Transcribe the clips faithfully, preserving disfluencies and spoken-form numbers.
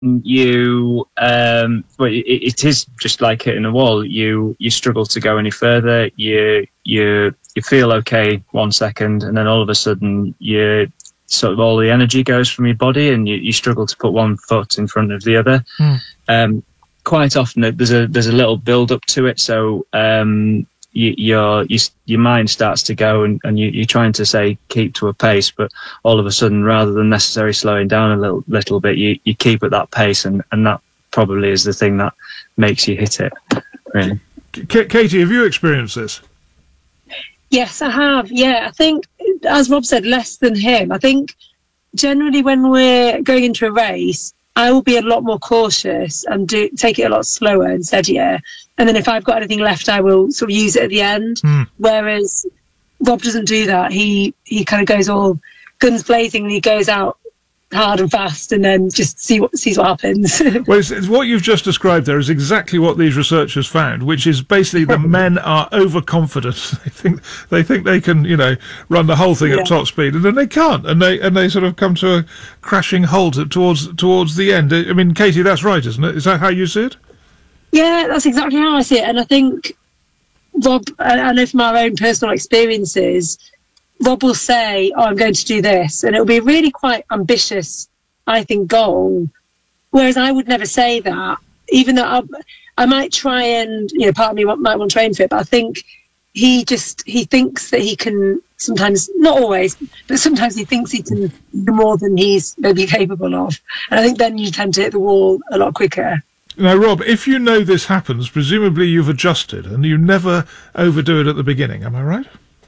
you um well, it, it is just like hitting a wall. You you struggle to go any further. You you you feel okay one second, and then all of a sudden you sort of all the energy goes from your body, and you, you struggle to put one foot in front of the other. Mm. Um, quite often there's a there's a little build up to it, so um, you, your you, your mind starts to go, and, and you, you're trying to say keep to a pace, but all of a sudden, rather than necessarily slowing down a little little bit, you, you keep at that pace, and, and that probably is the thing that makes you hit it. Really, K- Katie, have you experienced this? Yes, I have. Yeah, I think, as Rob said, less than him. I think generally when we're going into a race, I will be a lot more cautious and do take it a lot slower and steadier. And then if I've got anything left, I will sort of use it at the end. Mm. Whereas Rob doesn't do that. He he kind of goes all guns blazing, and he goes out hard and fast, and then just see what sees what happens. Well, it's, it's what you've just described there is exactly what these researchers found, which is basically the men are overconfident. They think they think they can, you know, run the whole thing Yeah. at top speed, and then they can't, and they and they sort of come to a crashing halt at, towards towards the end. I mean, Katie, that's right, isn't it? Is that how you see it? Yeah, that's exactly how I see it. And I think Rob, I, I know from our own personal experiences, Rob will say, oh, I'm going to do this. And it'll be a really quite ambitious, I think, goal. Whereas I would never say that, even though I, I might try and, you know, part of me might want to train for it, but I think he just, he thinks that he can sometimes, not always, but sometimes he thinks he can do more than he's maybe capable of. And I think then you tend to hit the wall a lot quicker. Now, Rob, if you know this happens, presumably you've adjusted and you never overdo it at the beginning. Am I right?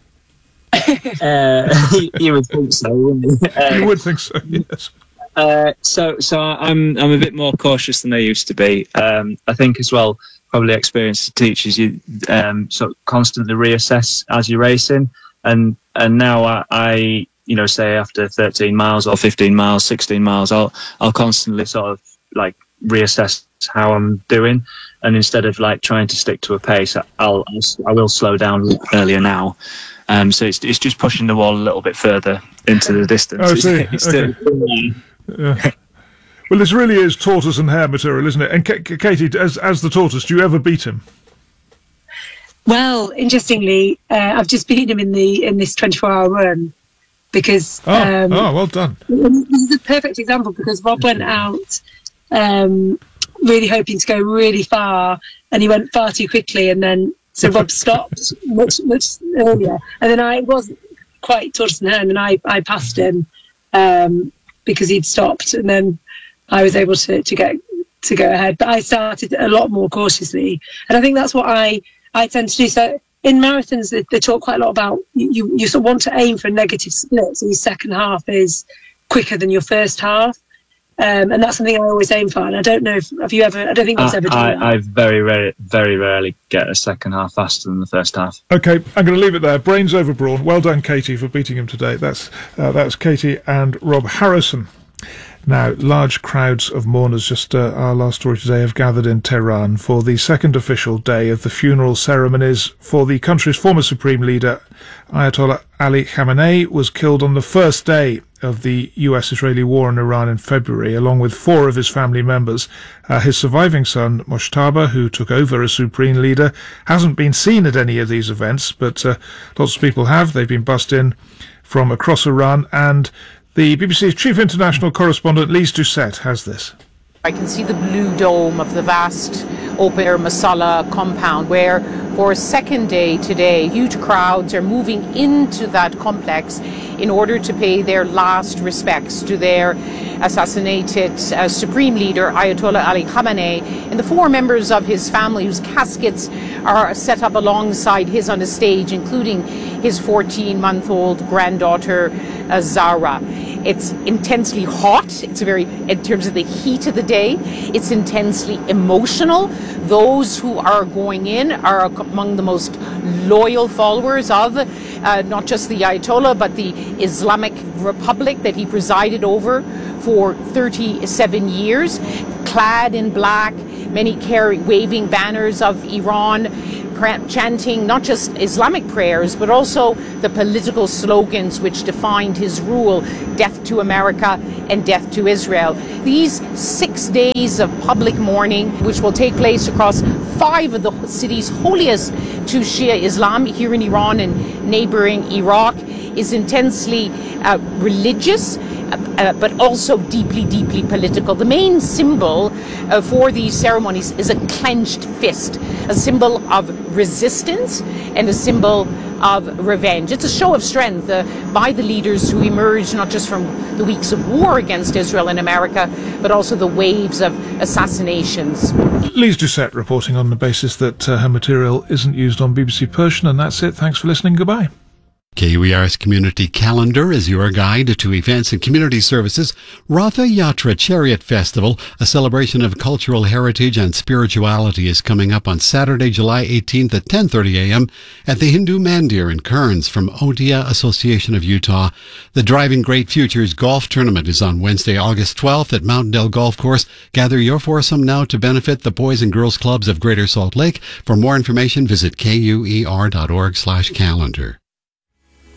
uh, you would think so, wouldn't you? Uh, You would think so, yes. Uh, so, so I'm I'm a bit more cautious than I used to be. Um, I think as well, probably experience teaches you um, sort of constantly reassess as you're racing, and and now I, I you know say after thirteen miles or fifteen miles, sixteen miles, I'll I'll constantly sort of like reassess how I'm doing, and instead of like trying to stick to a pace, I'll, I'll I will slow down earlier now. Um, so it's it's just pushing the wall a little bit further into the distance. Oh, I see. It's Okay. still, Yeah. Well, this really is tortoise and hare material, isn't it? And K- K- Katie, as as the tortoise, do you ever beat him? Well, interestingly, uh, I've just beaten him in the in this twenty-four hour run because Oh, um, oh, well done. this is a perfect example because Rob went out um, really hoping to go really far, and he went far too quickly, and then so Rob stopped much much earlier, and then I was quite tortoise and hare, and then I I passed him um, because he'd stopped, and then I was able to to get to go ahead. But I started a lot more cautiously, and I think that's what I. I tend to do. So in marathons, they, they talk quite a lot about you, you sort of want to aim for a negative split. So your second half is quicker than your first half. Um, and that's something I always aim for. And I don't know if, have you ever, I don't think I've I, ever done that. I, I very, very, very rarely get a second half faster than the first half. Okay, I'm going to leave it there. Brains over brawn. Well done, Katie, for beating him today. That's uh, that's Katie and Rob Harrison. Now, large crowds of mourners, just uh, our last story today, have gathered in Tehran for the second official day of the funeral ceremonies for the country's former supreme leader, Ayatollah Ali Khamenei, was killed on the first day of the U S-Israeli war in Iran in February, along with four of his family members. Uh, his surviving son, Moshtaba, who took over as supreme leader, hasn't been seen at any of these events, but uh, lots of people have. They've been bussed in from across Iran, and the B B C's chief international correspondent, Lise Doucette, has this. I can see the blue dome of the vast open-air Masala compound where for a second day today huge crowds are moving into that complex in order to pay their last respects to their assassinated uh, supreme leader Ayatollah Ali Khamenei and the four members of his family whose caskets are set up alongside his on a stage, including his fourteen-month-old granddaughter uh, Zahra. It's intensely hot. It's a very, in terms of the heat of the day, it's intensely emotional. Those who are going in are among the most loyal followers of uh, not just the Ayatollah, but the Islamic Republic that he presided over for thirty-seven years, clad in black, many carry waving banners of Iran. chanting not just Islamic prayers, but also the political slogans which defined his rule: death to America and death to Israel. These six days of public mourning, which will take place across five of the cities holiest to Shia Islam here in Iran and neighboring Iraq, is intensely uh, religious, uh, but also deeply, deeply political. The main symbol uh, for these ceremonies is a clenched fist, a symbol of resistance and a symbol of revenge. It's a show of strength uh, by the leaders who emerged not just from the weeks of war against Israel and America, but also the waves of assassinations. Lise Doucette reporting on the basis that uh, her material isn't used on B B C Persian. And that's it. Thanks for listening. Goodbye. K U E R's Community Calendar is your guide to events and community services. Ratha Yatra Chariot Festival, a celebration of cultural heritage and spirituality, is coming up on Saturday, July eighteenth at ten thirty a.m. at the Hindu Mandir in Kearns from Odia Association of Utah. The Driving Great Futures Golf Tournament is on Wednesday, August twelfth at Mountain Dell Golf Course. Gather your foursome now to benefit the Boys and Girls Clubs of Greater Salt Lake. For more information, visit K U E R dot org slash calendar.